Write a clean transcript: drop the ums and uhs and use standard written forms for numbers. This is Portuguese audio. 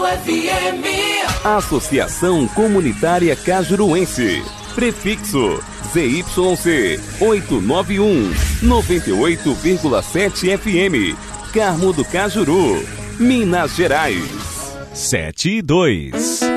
FM. Associação Comunitária Cajuruense. Prefixo ZYC 891 98,7 FM. Carmo do Cajuru, Minas Gerais. 7 e 2.